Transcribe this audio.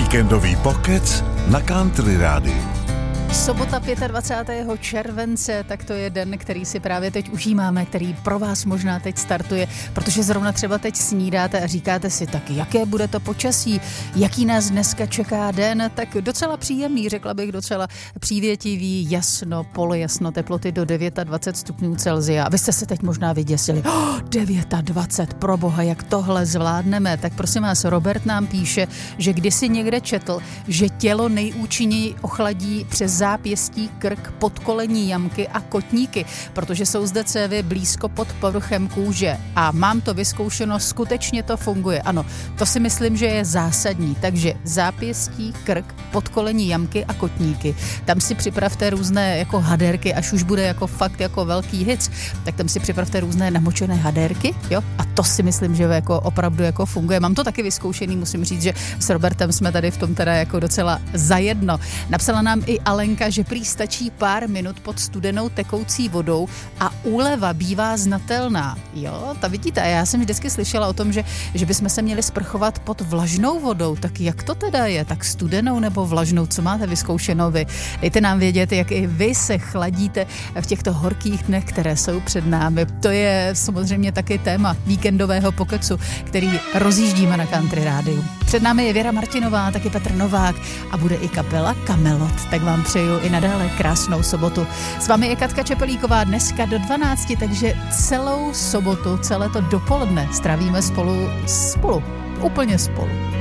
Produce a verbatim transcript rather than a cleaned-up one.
Víkendový pokec na Country Rádiu. Sobota dvacátého pátého července, tak to je den, který si právě teď užíváme, který pro vás možná teď startuje, protože zrovna třeba teď snídáte a říkáte si, tak jaké bude to počasí, jaký nás dneska čeká den, tak docela příjemný, řekla bych docela přívětivý, jasno, polojasno, teploty do dvacet devět stupňů Celsia. A vy jste se teď možná vyděsili, oh, dvacet devět, proboha, jak tohle zvládneme, tak prosím vás, Robert nám píše, že kdysi někde četl, že tělo nejúčinněji ochladí přes zápěstí, krk, podkolení jamky a kotníky, protože jsou zde cévy blízko pod povrchem kůže a mám to vyzkoušeno, skutečně to funguje. Ano, to si myslím, že je zásadní, takže zápěstí, krk, podkolení jamky a kotníky. Tam si připravte různé jako haderky, až už bude jako fakt jako velký hic, tak tam si připravte různé namočené haderky, jo? A to si myslím, že jako opravdu jako funguje. Mám to taky vyzkoušený, musím říct, že s Robertem jsme tady v tom teda jako docela zajedno. Napsala nám i Alenka, že prý stačí pár minut pod studenou tekoucí vodou a úleva bývá znatelná. Jo, ta vidíte, a já jsem vždycky slyšela o tom, že, že bychom se měli sprchovat pod vlažnou vodou. Tak jak to teda je? Tak studenou nebo vlažnou? Co máte vyzkoušeno vy? Dejte nám vědět, jak i vy se chladíte v těchto horkých dnech, které jsou před námi. To je samozřejmě taky téma víkendového pokecu, který rozjíždíme na Country Rádiu. Před námi je Věra Martinová, taky Petr Novák a bude i kapela Kamelot. Tak vám přeju i nadále krásnou sobotu. S vámi je Katka Čepelíková dneska do dvanácti, takže celou sobotu, celé to dopoledne strávíme spolu, spolu, úplně spolu.